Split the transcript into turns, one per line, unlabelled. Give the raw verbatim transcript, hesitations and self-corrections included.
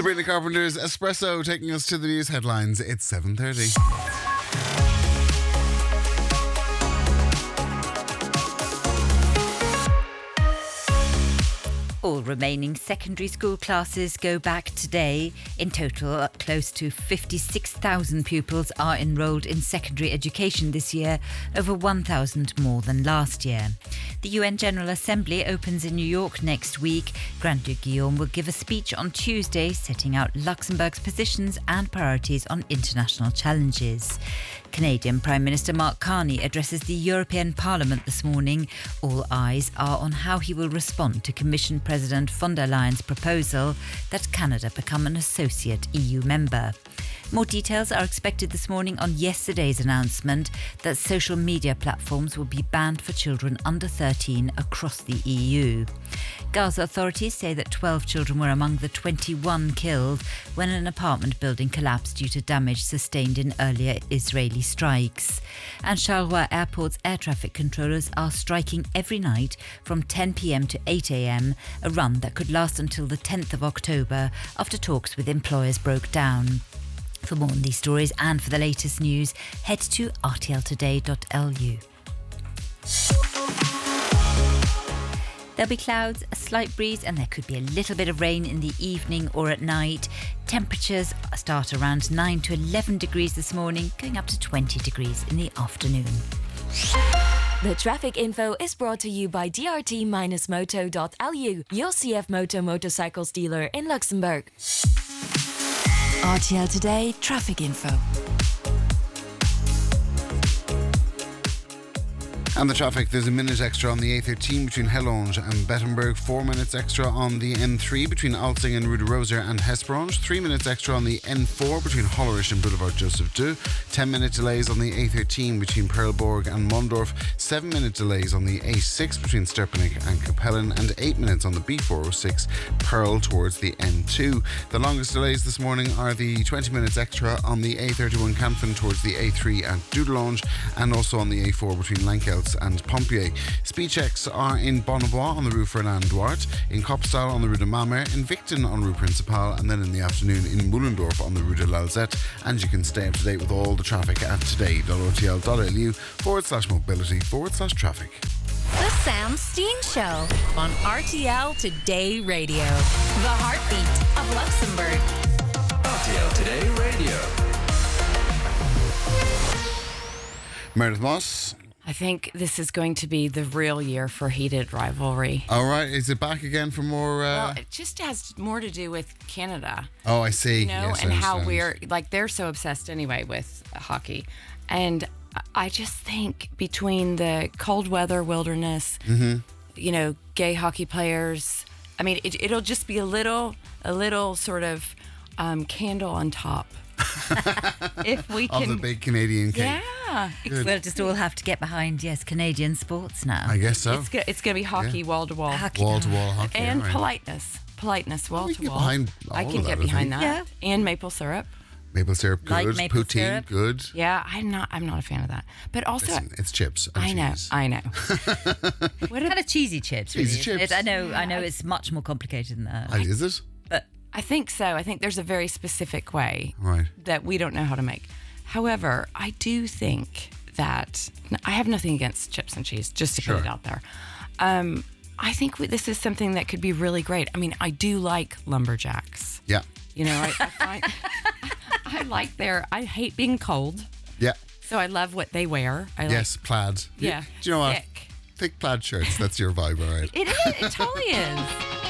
Sabrina Carpenter's Espresso taking us to the news headlines. It's seven thirty.
All remaining secondary school classes go back today. In total, close to fifty-six thousand pupils are enrolled in secondary education this year, over one thousand more than last year. The U N General Assembly opens in New York next week. Grand Duke Guillaume will give a speech on Tuesday setting out Luxembourg's positions and priorities on international challenges. Canadian Prime Minister Mark Carney addresses the European Parliament this morning. All eyes are on how he will respond to Commission President von der Leyen's proposal that Canada become an associate E U member. More details are expected this morning on yesterday's announcement that social media platforms will be banned for children under thirteen across the E U. Gaza authorities say that twelve children were among the twenty-one killed when an apartment building collapsed due to damage sustained in earlier Israeli strikes. And Charleroi Airport's air traffic controllers are striking every night from ten p.m. to eight a.m, a run that could last until the tenth of October after talks with employers broke down. For more on these stories and for the latest news, head to r t l today dot l u. There'll be clouds, a slight breeze, and there could be a little bit of rain in the evening or at night. Temperatures start around nine to eleven degrees this morning, going up to twenty degrees in the afternoon.
The traffic info is brought to you by d r t dash moto dot l u, your C F Moto motorcycles dealer in Luxembourg. R T L Today traffic info.
And the traffic, there's a minute extra on the A thirteen between Helonge and Bettenberg, four minutes extra on the N three between Alsing and Rue de Roser and Hesperange, three minutes extra on the N four between Hollerish and Boulevard Joseph deux, ten minute delays on the A thirteen between Perlborg and Mondorf, seven minute delays on the A six between Sterpenik and Capellen, and eight minutes on the B four oh six Pearl towards the N two. The longest delays this morning are the twenty minutes extra on the A thirty-one Canfin towards the A three at Dudelange, and also on the A four between Lankels and Pompier. Speed checks are in Bonnevoie on the Rue Fernand Duarte, in Kopstal on the Rue de Mamer, in Victon on Rue Principal, and then in the afternoon in Mullendorf on the Rue de l'Alzette. And you can stay up to date with all the traffic at today.rtl.lu forward slash mobility forward slash traffic.
The Sam Steen Show on R T L Today Radio. The heartbeat of Luxembourg.
R T L Today Radio.
Meredith Moss.
I think this is going to be the real year for heated rivalry.
All right, is it back again for more? Uh...
Well, it just has more to do with Canada.
Oh, I see.
You know,
yes,
and
I
how
understand.
we're like they're so obsessed anyway with hockey, and I just think between the cold weather wilderness,
mm-hmm.
you know, gay hockey players. I mean, it, it'll just be a little, a little sort of um, candle on top. If we can,
of the big Canadian cake.
Yeah.
Good.
We'll just all have to get behind, yes, Canadian sports now.
I guess so.
It's go- it's going to be hockey
Yeah.
wall to wall.
Wall to wall hockey.
And
all right.
politeness. Politeness, wall
we
to
can get
wall.
behind all
I
of
can
that,
get
I
behind
think.
that. And maple syrup.
Maple syrup, good.
Like maple
Poutine,
syrup.
good.
Yeah, I'm not I'm not a fan of that. But also
Listen, it's chips and
I know,
cheese.
I know. What
Kind of cheesy chips, really.
Cheesy
isn't
chips.
it? I know, I know it's much more complicated than that.
Ah, is it?
But
I think so. I think there's a very specific way
Right.
that we don't know how to make. However, I do think that I have nothing against chips and cheese, just to
Sure.
put it out there. Um, I think we, this is something that could be really great. I mean, I do like lumberjacks.
Yeah.
You know, I, I find I like their. I hate being cold,
Yeah.
so I love what they wear. I
Yes, plaid.
like, yeah.
Do you know what?
thick.
Thick plaid shirts. That's your vibe, all right.
It is. It totally is.